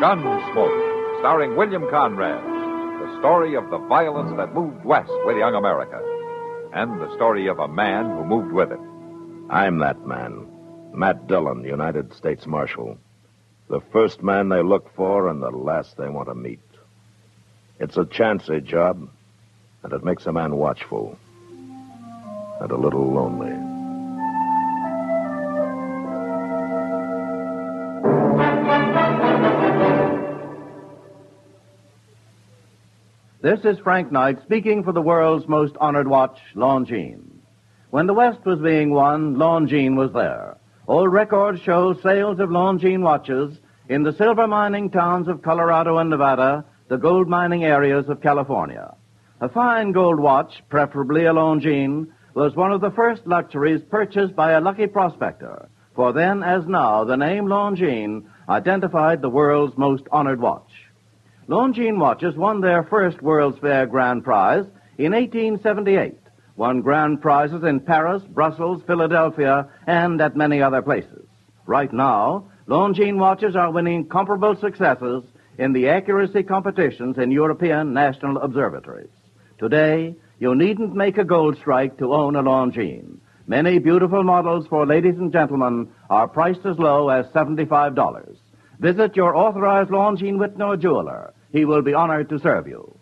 Gunsmoke, starring William Conrad. The story of the violence that moved west with young America. And the story of a man who moved with it. I'm that man. Matt Dillon, United States Marshal. The first man they look for and the last they want to meet. It's a chancy job, and it makes a man watchful. And a little lonely. This is Frank Knight speaking for the world's most honored watch, Longines. When the West was being won, Longines was there. Old records show sales of Longines watches in the silver mining towns of Colorado and Nevada, the gold mining areas of California. A fine gold watch, preferably a Longines, was one of the first luxuries purchased by a lucky prospector, for then as now the name Longines identified the world's most honored watch. Longines watches won their first World's Fair grand prize in 1878, won grand prizes in Paris, Brussels, Philadelphia, and at many other places. Right now, Longines watches are winning comparable successes in the accuracy competitions in European national observatories. Today, you needn't make a gold strike to own a Longines. Many beautiful models for ladies and gentlemen are priced as low as $75. Visit your authorized Longines Whitnell jeweler. He will be honored to serve you.